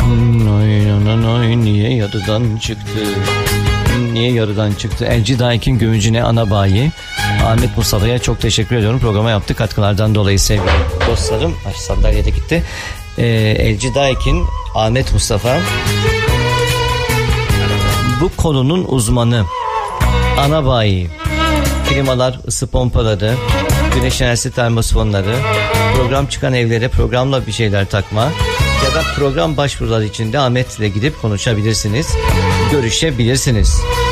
Niye yarıdan çıktı? Niye yarıdan çıktı? Elci Daikin Gömücüne ana bayi Ahmet Mustafa'ya çok teşekkür ediyorum. Programa yaptığı katkılardan dolayı sevgili dostlarım. Sandalyede gitti. Elci Daikin Ahmet Mustafa bu konunun uzmanı. Ana bayi, klimalar, ısı pompaları, güneş enerjisi termosifonları, program çıkan evlere programla bir şeyler takma ya da program başvuruları için de Ahmet'le gidip konuşabilirsiniz, görüşebilirsiniz.